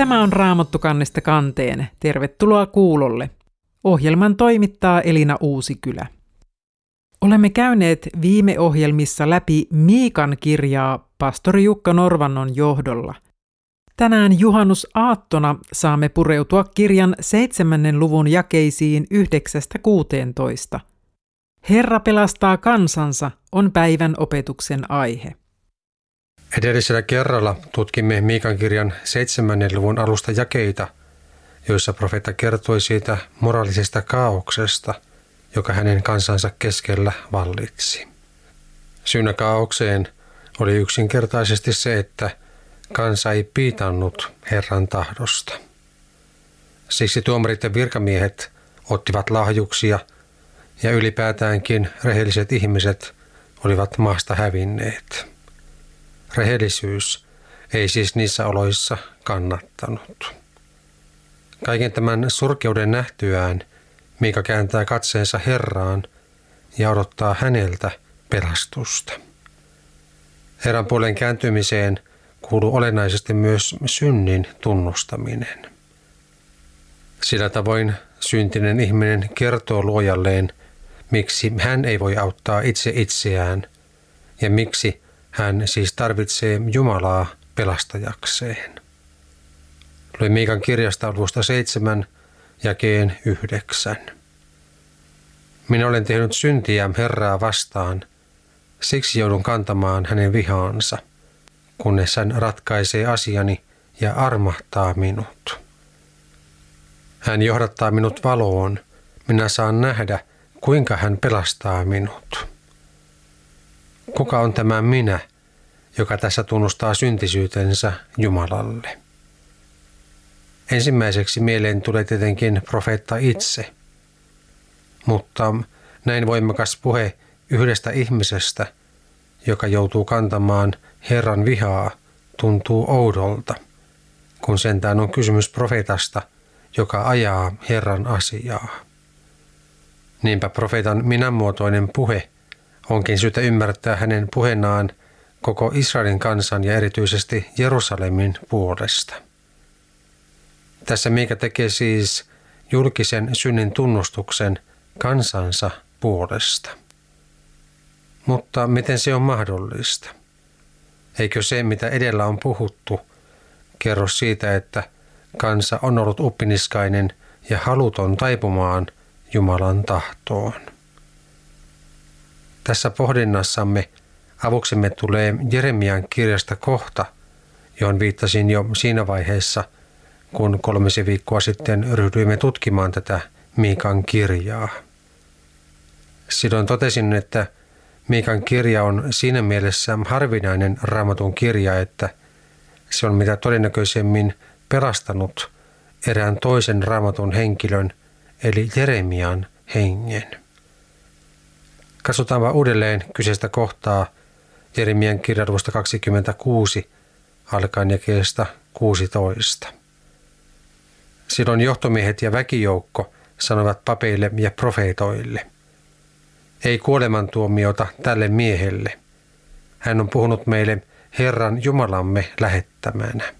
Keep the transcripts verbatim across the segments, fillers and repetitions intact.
Tämä on Raamattu kannesta kanteen. Tervetuloa kuulolle. Ohjelman toimittaa Elina Uusikylä. Olemme käyneet viime ohjelmissa läpi Miikan kirjaa pastori Jukka Norvannon johdolla. Tänään juhannusaattona saamme pureutua kirjan seitsemännen luvun jakeisiin yhdeksästä kuuteentoista. Herra pelastaa kansansa on päivän opetuksen aihe. Edellisellä kerralla tutkimme Miikan kirjan seitsemännen luvun alusta jakeita, joissa profeetta kertoi siitä moraalisesta kaauksesta, joka hänen kansansa keskellä vallitsi. Syynä kaaukseen oli yksinkertaisesti se, että kansa ei piitannut Herran tahdosta. Siksi tuomarit ja virkamiehet ottivat lahjuksia ja ylipäätäänkin rehelliset ihmiset olivat maasta hävinneet. Rehellisyys ei siis niissä oloissa kannattanut. Kaiken tämän surkeuden nähtyään Miika kääntää katseensa Herraan ja odottaa häneltä pelastusta. Herran puolen kääntymiseen kuuluu olennaisesti myös synnin tunnustaminen. Sillä tavoin syntinen ihminen kertoo luojalleen, miksi hän ei voi auttaa itse itseään ja miksi hän siis tarvitsee Jumalaa pelastajakseen. Luen Miikan kirjasta luvusta seitsemän, jakeen yhdeksän. Minä olen tehnyt syntiä Herraa vastaan, siksi joudun kantamaan hänen vihaansa, kunnes hän ratkaisee asiani ja armahtaa minut. Hän johdattaa minut valoon, minä saan nähdä, kuinka hän pelastaa minut. Kuka on tämä minä, joka tässä tunnustaa syntisyytensä Jumalalle? Ensimmäiseksi mieleen tulee tietenkin profeetta itse, mutta näin voimakas puhe yhdestä ihmisestä, joka joutuu kantamaan Herran vihaa, tuntuu oudolta, kun sentään on kysymys profeetasta, joka ajaa Herran asiaa. Niinpä profeetan minänmuotoinen puhe onkin syytä ymmärtää hänen puheenaan koko Israelin kansan ja erityisesti Jerusalemin puolesta. Tässä Miika tekee siis julkisen synnin tunnustuksen kansansa puolesta. Mutta miten se on mahdollista? Eikö se, mitä edellä on puhuttu, kerro siitä, että kansa on ollut uppiniskainen ja haluton taipumaan Jumalan tahtoon? Tässä pohdinnassamme avuksemme tulee Jeremian kirjasta kohta, johon viittasin jo siinä vaiheessa, kun kolmisen viikkoa sitten ryhdyimme tutkimaan tätä Miikan kirjaa. Silloin totesin, että Miikan kirja on siinä mielessä harvinainen Raamatun kirja, että se on mitä todennäköisemmin pelastanut erään toisen Raamatun henkilön, eli Jeremian hengen. Katsotaanpa uudelleen kyseistä kohtaa Jeremian kirjan luvusta kaksikymmentäkuusi alkaen jakeesta kuusitoista. Silloin johtomiehet ja väkijoukko sanoivat papeille ja profeetoille: ei kuolemantuomiota tälle miehelle. Hän on puhunut meille Herran Jumalamme lähettämänä.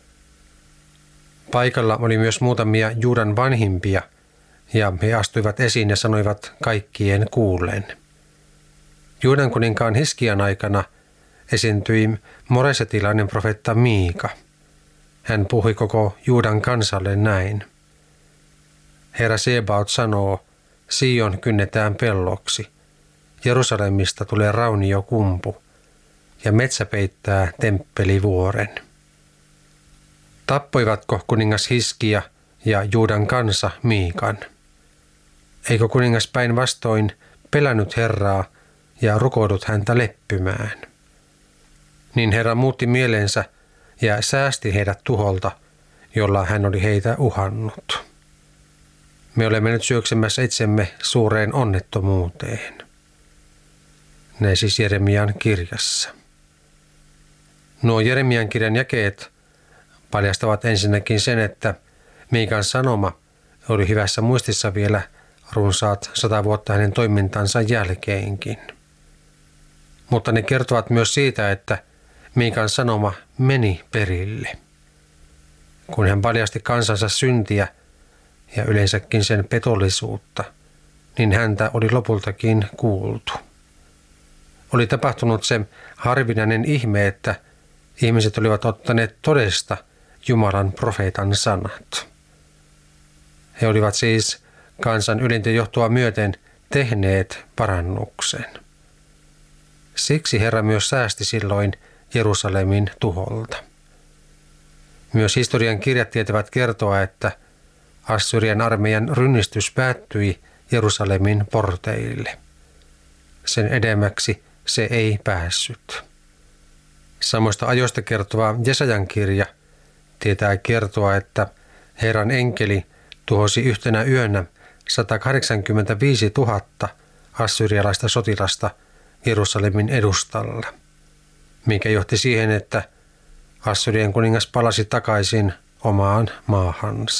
Paikalla oli myös muutamia Juudan vanhimpia, ja he astuivat esiin ja sanoivat kaikkien kuullen. Juudan kuninkaan Hiskian aikana esiintyi moresetilainen profeetta Miika. Hän puhui koko Juudan kansalle näin: Herra Sebaot sanoo, Sion kynnetään pelloksi, Jerusalemista tulee rauniokumpu, ja metsä peittää temppelivuoren. Tappoivatko kuningas Hiskia ja Juudan kansa Miikan? Eikö kuningas päinvastoin pelännyt Herraa ja rukoillut häntä leppymään? Niin Herra muutti mielensä ja säästi heidät tuholta, jolla hän oli heitä uhannut. Me olemme nyt syöksemässä itsemme suureen onnettomuuteen. Näin siis Jeremian kirjassa. Nuo Jeremian kirjan jakeet paljastavat ensinnäkin sen, että Miikan sanoma oli hyvässä muistissa vielä runsaat sata vuotta hänen toimintansa jälkeenkin. Mutta ne kertovat myös siitä, että Miikan sanoma meni perille. kun hän paljasti kansansa syntiä ja yleensäkin sen petollisuutta, niin häntä oli lopultakin kuultu. Oli tapahtunut se harvinainen ihme, että ihmiset olivat ottaneet todesta Jumalan profeetan sanat. He olivat siis kansan ylintä johtoa myöten tehneet parannuksen. Siksi Herra myös säästi silloin Jerusalemin tuholta. Myös historian kirjat tietävät kertoa, että Assyrian armeijan rynnistys päättyi Jerusalemin porteille. Sen edemmäksi se ei päässyt. Samoista ajoista kertova Jesajan kirja tietää kertoa, että Herran enkeli tuhosi yhtenä yönä sata kahdeksankymmentäviisituhatta assyrialaista sotilasta Jerusalemin edustalla, mikä johti siihen, että Assyrian kuningas palasi takaisin omaan maahansa.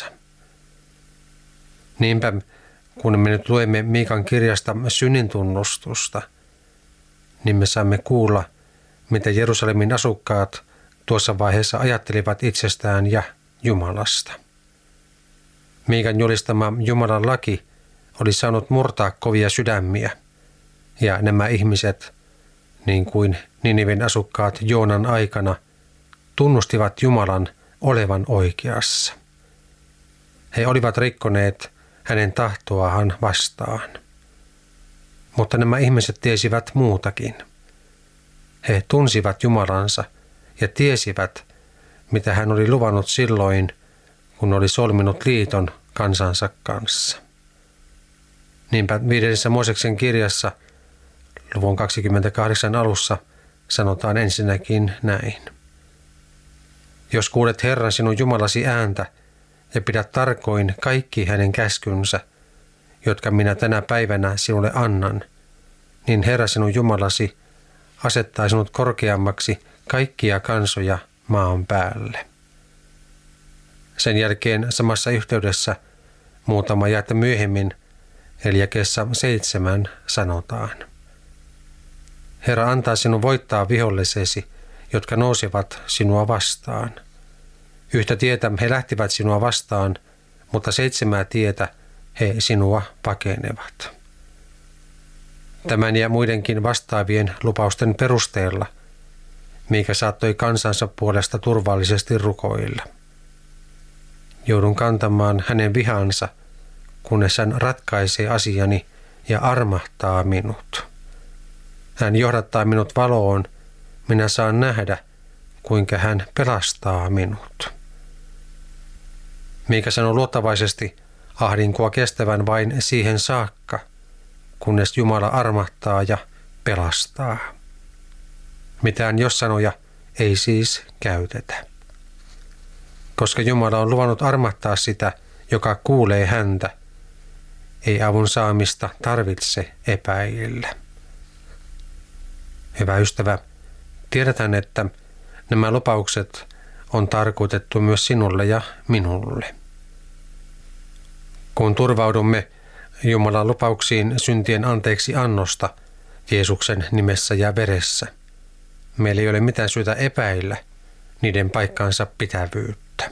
Niinpä, kun me nyt luemme Miikan kirjasta synnintunnustusta, niin me saamme kuulla, mitä Jerusalemin asukkaat tuossa vaiheessa ajattelivat itsestään ja Jumalasta. Miikan julistama Jumalan laki oli saanut murtaa kovia sydämiä, ja nämä ihmiset, niin kuin Niniven asukkaat Joonan aikana, tunnustivat Jumalan olevan oikeassa. He olivat rikkoneet hänen tahtoaan vastaan. Mutta nämä ihmiset tiesivät muutakin. He tunsivat Jumalansa ja tiesivät, mitä hän oli luvannut silloin, kun oli solminut liiton kansansa kanssa. Niinpä viidennessä Mooseksen kirjassa luvun kaksikymmentäkahdeksan alussa sanotaan ensinnäkin näin. Jos kuulet Herran sinun Jumalasi ääntä ja pidät tarkoin kaikki hänen käskynsä, jotka minä tänä päivänä sinulle annan, niin Herra sinun Jumalasi asettaa sinut korkeammaksi kaikkia kansoja maan päälle. Sen jälkeen samassa yhteydessä muutama jaetta myöhemmin, eli jakeessa seitsemän, sanotaan. Herra antaa sinun voittaa vihollisesi, jotka nousevat sinua vastaan. Yhtä tietä he lähtivät sinua vastaan, mutta seitsemää tietä he sinua pakenevat. Tämän ja muidenkin vastaavien lupausten perusteella Miika saattoi kansansa puolesta turvallisesti rukoilla. Joudun kantamaan hänen vihansa, kunnes hän ratkaisee asiani ja armahtaa minut. Hän johdattaa minut valoon, minä saan nähdä, kuinka hän pelastaa minut. Miika sanoi luottavaisesti ahdinkoa kestävän vain siihen saakka, kunnes Jumala armahtaa ja pelastaa. Mitään jos-sanoja ei siis käytetä. Koska Jumala on luvannut armahtaa sitä, joka kuulee häntä, ei avun saamista tarvitse epäillä. Hyvä ystävä, tiedetään, että nämä lupaukset on tarkoitettu myös sinulle ja minulle. Kun turvaudumme Jumalan lupauksiin syntien anteeksi annosta Jeesuksen nimessä ja veressä, meillä ei ole mitään syytä epäillä niiden paikkaansa pitävyyttä.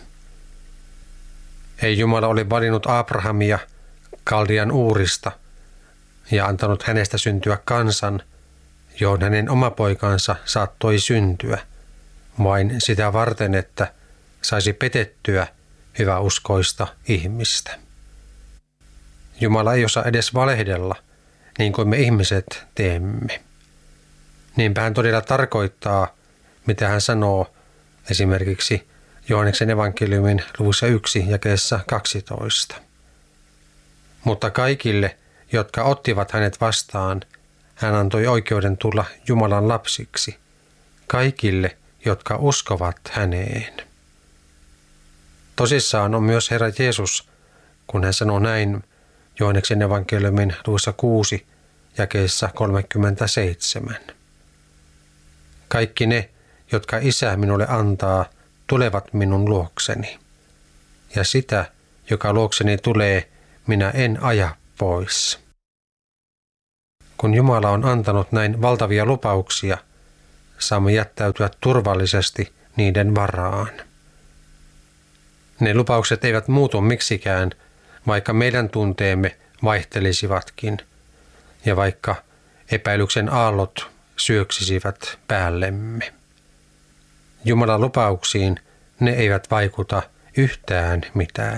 Ei Jumala ole valinnut Abrahamia Kaldian Uurista ja antanut hänestä syntyä kansan, johon hänen oma poikansa saattoi syntyä, vain sitä varten, että saisi petettyä hyväuskoista ihmistä. Jumala ei osaa edes valehdella, niin kuin me ihmiset teemme. Niinpä hän todella tarkoittaa, mitä hän sanoo esimerkiksi Johanneksen evankeliumin luvussa yksi jakeessa kaksitoista. Mutta kaikille, jotka ottivat hänet vastaan, hän antoi oikeuden tulla Jumalan lapsiksi, kaikille, jotka uskovat häneen. Tosissaan on myös Herra Jeesus, kun hän sanoo näin Johanneksen evankeliumin luvussa kuusi jakeessa kolmekymmentäseitsemän. Kaikki ne, jotka Isä minulle antaa, tulevat minun luokseni. Ja sitä, joka luokseni tulee, minä en aja pois. Kun Jumala on antanut näin valtavia lupauksia, saamme jättäytyä turvallisesti niiden varaan. Ne lupaukset eivät muutu miksikään, vaikka meidän tunteemme vaihtelisivatkin ja vaikka epäilyksen aallot syöksisivät päällemme. Jumalan lupauksiin ne eivät vaikuta yhtään mitään.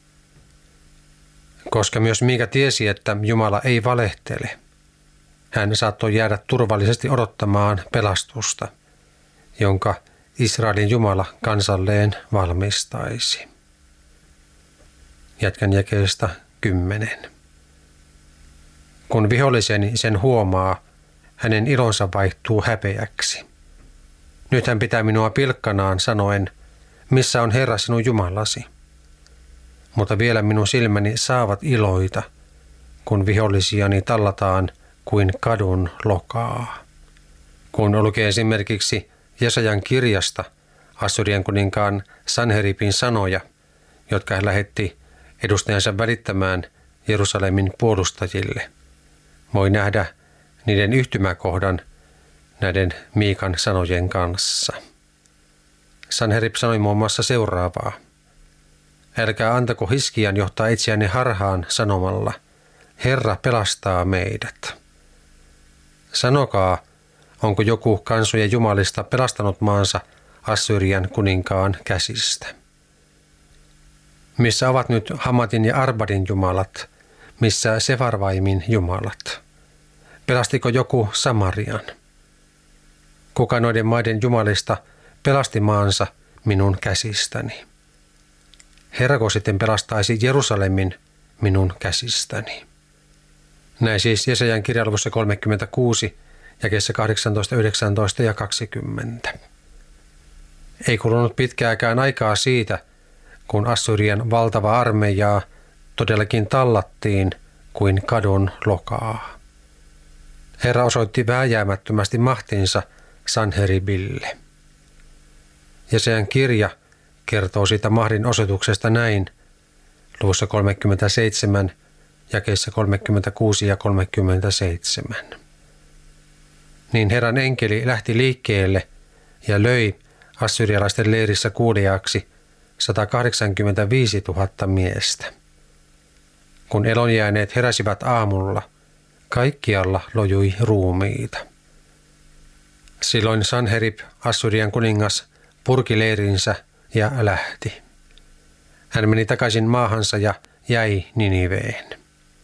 Koska myös Miika tiesi, että Jumala ei valehtele, hän saattoi jäädä turvallisesti odottamaan pelastusta, jonka Israelin Jumala kansalleen valmistaisi. Jatkan jakeesta kymmenen. Kun viholliseni sen huomaa, hänen ilonsa vaihtuu häpeäksi. Nyt hän pitää minua pilkkanaan sanoen, missä on Herra sinun Jumalasi? Mutta vielä minun silmäni saavat iloita, kun vihollisiani tallataan kuin kadun lokaa. Kun lukee esimerkiksi Jesajan kirjasta Assyrian kuninkaan Sanheribin sanoja, jotka hän lähetti edustajansa välittämään Jerusalemin puolustajille, voi nähdä niiden yhtymäkohdan näiden Miikan sanojen kanssa. Sanherib sanoi muun muassa seuraavaa. Älkää antako Hiskian johtaa itseänne harhaan sanomalla, Herra pelastaa meidät. Sanokaa, onko joku kansojen jumalista pelastanut maansa Assyrian kuninkaan käsistä. Missä ovat nyt Hamatin ja Arbadin jumalat, missä Sefarvaimin jumalat? Pelastiko joku Samarian? Kuka noiden maiden jumalista pelasti maansa minun käsistäni? Herrako sitten pelastaisi Jerusalemin minun käsistäni? Näin siis Jesajan kirja luvussa kolmekymmentäkuusi, jakeessa kahdeksantoista, yhdeksäntoista ja kaksikymmentä. Ei kulunut pitkääkään aikaa siitä, kun Assyrian valtava armeijaa todellakin tallattiin kuin kadun lokaa. Herra osoitti vääjäämättömästi mahtinsa Sanheribille. Jesajan kirja kertoo siitä mahdin osoituksesta näin luvussa kolmekymmentäseitsemän, jakeissa kolmekymmentäkuusi ja kolmekymmentäseitsemän. Niin Herran enkeli lähti liikkeelle ja löi assyrialaisten leirissä kuuliaaksi sata kahdeksankymmentäviisituhatta miestä. Kun elonjääneet heräsivät aamulla, kaikkialla lojui ruumiita. Silloin Sanherib, Assyrian kuningas, purki leirinsä ja lähti. Hän meni takaisin maahansa ja jäi Niniveen.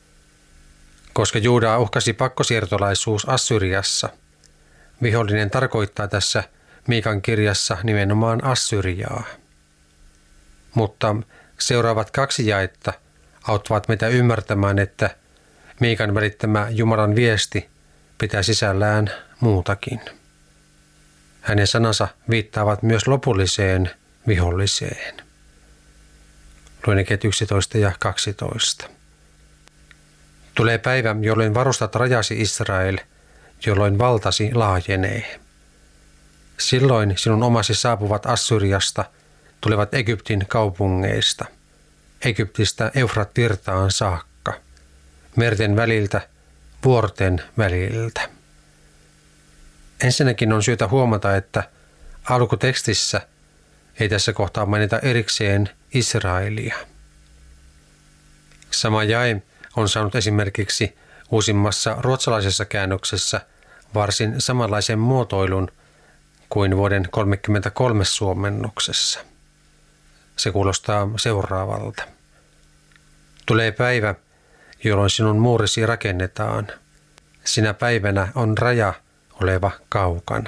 Koska Juudaa uhkasi pakkosiirtolaisuus Assyriassa, vihollinen tarkoittaa tässä Miikan kirjassa nimenomaan Assyriaa. Mutta seuraavat kaksi jaetta auttavat meitä ymmärtämään, että Miikan välittämä Jumalan viesti pitää sisällään muutakin. Hänen sanansa viittaavat myös lopulliseen viholliseen. Luen jakeet yksitoista ja kaksitoista. Tulee päivä, jolloin varustat rajasi Israel, jolloin valtasi laajenee. Silloin sinun omasi saapuvat Assyriasta, tulevat Egyptin kaupungeista, Egyptistä Eufrat-virtaan saakka, merten väliltä, vuorten väliltä. Ensinnäkin on syytä huomata, että alkutekstissä ei tässä kohtaa mainita erikseen Israelia. Sama jae on saanut esimerkiksi uusimmassa ruotsalaisessa käännöksessä varsin samanlaisen muotoilun kuin vuoden tuhatyhdeksänsataakolmekymmentäkolme suomennoksessa. Se kuulostaa seuraavalta. Tulee päivä, jolloin sinun muurisi rakennetaan. Sinä päivänä on raja oleva kaukana.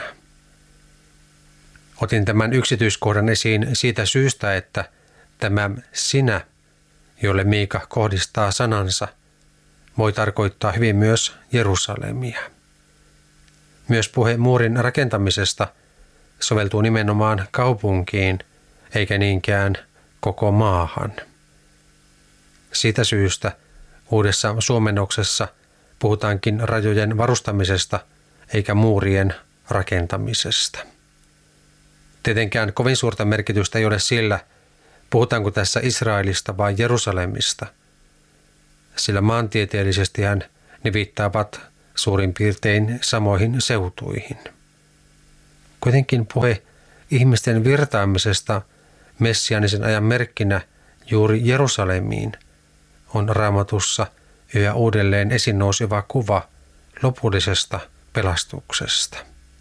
Otin tämän yksityiskohdan esiin siitä syystä, että tämä sinä, jolle Miika kohdistaa sanansa, voi tarkoittaa hyvin myös Jerusalemia. Myös puhe muurin rakentamisesta soveltuu nimenomaan kaupunkiin, eikä niinkään koko maahan. Siitä syystä uudessa suomennoksessa puhutaankin rajojen varustamisesta eikä muurien rakentamisesta. Tietenkään kovin suurta merkitystä ei ole sillä, puhutaanko tässä Israelista vai Jerusalemista, sillä maantieteellisestihän ne viittaavat suurin piirtein samoihin seutuihin. Kuitenkin puhe ihmisten virtaamisesta messianisen ajan merkkinä juuri Jerusalemiin, on Raamatussa yhä uudelleen esiin nouseva kuva lopullisesta pelastuksesta.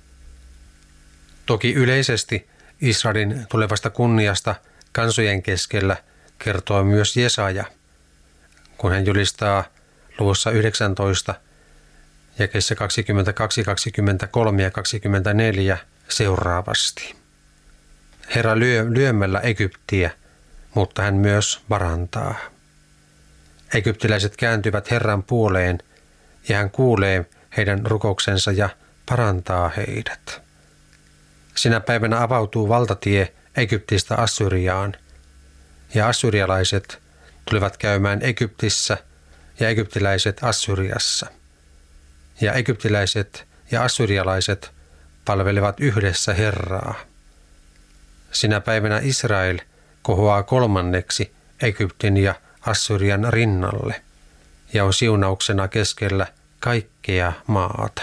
Toki yleisesti Israelin tulevasta kunniasta kansojen keskellä kertoo myös Jesaja, kun hän julistaa luvussa yhdeksäntoista jakeissa kaksikymmentäkaksi, kaksikymmentäkolme ja kaksikymmentäneljä seuraavasti. Herra lyö lyömällä Egyptiä, mutta hän myös parantaa. Egyptiläiset kääntyvät Herran puoleen ja hän kuulee heidän rukouksensa ja parantaa heidät. Sinä päivänä avautuu valtatie Egyptistä Assyriaan ja assyrialaiset tulevat käymään Egyptissä ja egyptiläiset Assyriassa. Ja egyptiläiset ja assyrialaiset palvelevat yhdessä Herraa. Sinä päivänä Israel kohoaa kolmanneksi Egyptin ja Assyrian rinnalle ja on siunauksena keskellä kaikkea maata.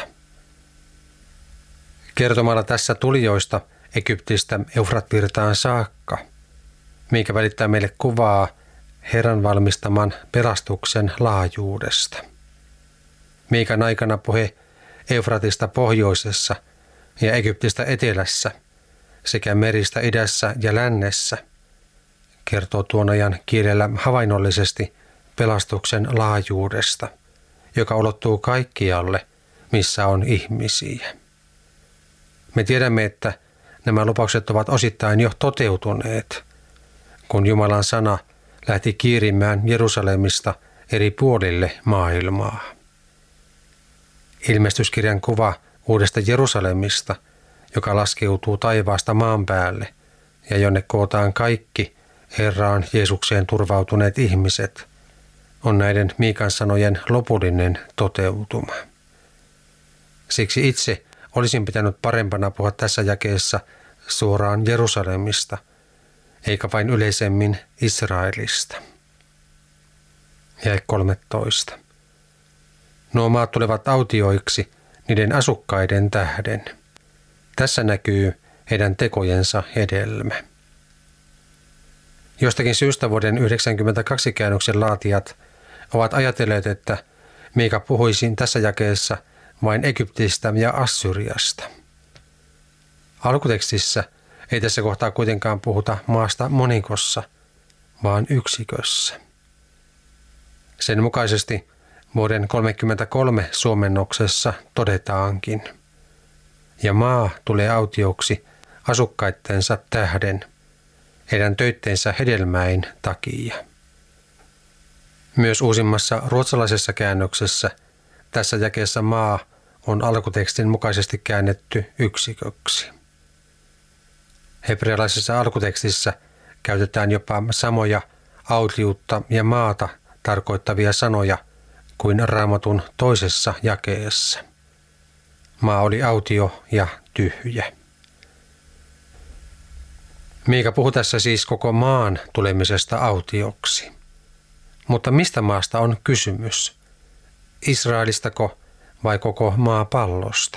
Kertomalla tässä tulijoista Egyptistä Eufrat-virtaan saakka, mikä välittää meille kuvaa Herran valmistaman pelastuksen laajuudesta. Miikan aikana puhe Eufratista pohjoisessa ja Egyptistä etelässä sekä meristä idässä ja lännessä kertoo tuon ajan kielellä havainnollisesti pelastuksen laajuudesta, joka ulottuu kaikkialle, missä on ihmisiä. Me tiedämme, että nämä lupaukset ovat osittain jo toteutuneet, kun Jumalan sana lähti kiirimään Jerusalemista eri puolille maailmaa. Ilmestyskirjan kuva uudesta Jerusalemista, joka laskeutuu taivaasta maan päälle ja jonne kootaan kaikki Herraan Jeesukseen turvautuneet ihmiset, on näiden Miikan sanojen lopullinen toteutuma. Siksi itse olisin pitänyt parempana puhua tässä jakeessa suoraan Jerusalemista, eikä vain yleisemmin Israelista. Jae kolmetoista. Nuo maat tulevat autioiksi niiden asukkaiden tähden. Tässä näkyy heidän tekojensa hedelmä. Jostakin syystä vuoden yhdeksänkymmentäkaksi käännöksen laatijat ovat ajatelleet, että Miika puhuisi tässä jakeessa vain Egyptistä ja Assyriasta. Alkutekstissä ei tässä kohtaa kuitenkaan puhuta maasta monikossa, vaan yksikössä. Sen mukaisesti vuoden kolmekymmentäkolme suomennoksessa todetaankin: ja maa tulee autioksi asukkaittensa tähden, heidän töittensä hedelmäin takia. Myös uusimmassa ruotsalaisessa käännöksessä tässä jakeessa maa on alkutekstin mukaisesti käännetty yksiköksi. Hebrealaisessa alkutekstissä käytetään jopa samoja autiutta ja maata tarkoittavia sanoja kuin Raamatun toisessa jakeessa. Maa oli autio ja tyhjä. Miika puhuu tässä siis koko maan tulemisesta autioksi. Mutta mistä maasta on kysymys? Israelistako vai koko maapallosta?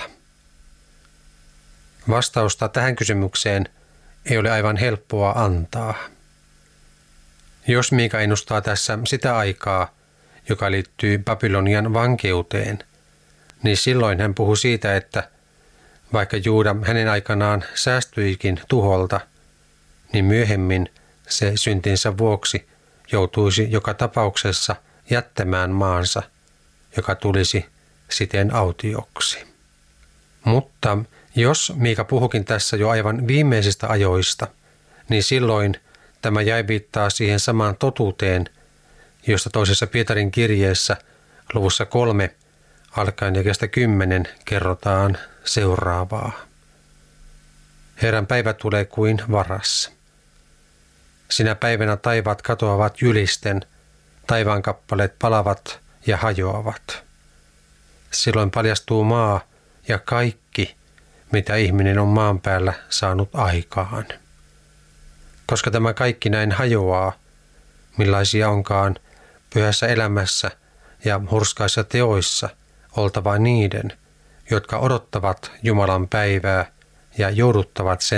Vastausta tähän kysymykseen ei ole aivan helppoa antaa. Jos Miika ennustaa tässä sitä aikaa, joka liittyy Babylonian vankeuteen, niin silloin hän puhuu siitä, että vaikka Juuda hänen aikanaan säästyikin tuholta, niin myöhemmin se syntinsä vuoksi joutuisi joka tapauksessa jättämään maansa, joka tulisi siten autioksi. Mutta jos Miika puhukin tässä jo aivan viimeisistä ajoista, niin silloin tämä jae viittaa siihen samaan totuuteen, josta toisessa Pietarin kirjeessä luvussa kolme alkaen jakeesta kymmenen kerrotaan seuraavaa. Herran päivä tulee kuin varas. Sinä päivänä taivaat katoavat jylisten, taivaan kappaleet palavat ja hajoavat. Silloin paljastuu maa ja kaikki, mitä ihminen on maan päällä saanut aikaan. Koska tämä kaikki näin hajoaa, millaisia onkaan pyhässä elämässä ja hurskaissa teoissa oltava niiden, jotka odottavat Jumalan päivää ja jouduttavat sen